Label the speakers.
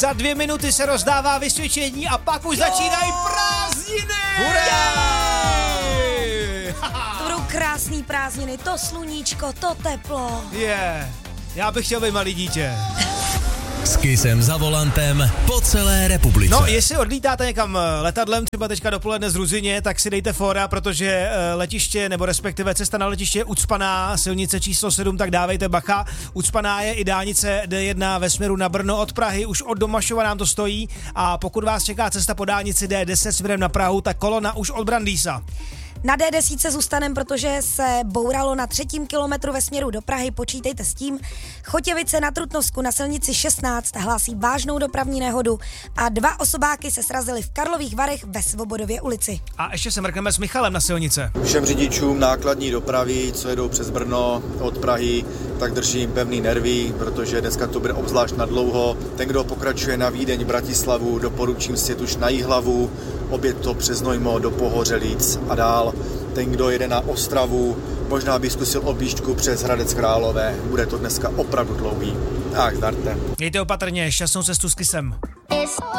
Speaker 1: Za 2 minuty se rozdává vysvědčení a pak už začínají prázdniny! Hurá!
Speaker 2: To budou krásný prázdniny, to sluníčko, to teplo.
Speaker 1: Já bych chtěl být malý dítě.
Speaker 3: S Kissem za volantem po celé republice.
Speaker 1: No, jestli odlítáte někam letadlem, třeba teďka dopoledne z Ruzyně, tak si dejte fora, protože letiště, nebo respektive cesta na letiště je ucpaná, silnice číslo 7, tak dávejte bacha. Ucpaná je i dálnice D1 ve směru na Brno od Prahy, už od Domašova nám to stojí a pokud vás čeká cesta po dálnici D10 směrem na Prahu, tak kolona už od Brandýsa.
Speaker 2: Na D10 zůstanem, protože se bouralo na 3. kilometru ve směru do Prahy, počítejte s tím. Chotěvice na Trutnovsku na silnici 16 hlásí vážnou dopravní nehodu a 2 osobáky se srazily v Karlových Varech ve Svobodově ulici.
Speaker 1: A ještě se mrkneme s Michalem na silnice.
Speaker 4: Všem řidičům nákladní dopravy, co jedou přes Brno od Prahy, tak držím pevný nervy, protože dneska to bude obzvlášť nadlouho. Ten, kdo pokračuje na Vídeň, Bratislavu, doporučím si už na Jihlavu, obět to přes Znojmo do Pohořelic a dál. Ten, kdo jede na Ostravu, možná by zkusil objížďku přes Hradec Králové. Bude to dneska opravdu dlouhý. Tak, zdarte.
Speaker 1: Mějte opatrně, šťastnou cestu s Kissem.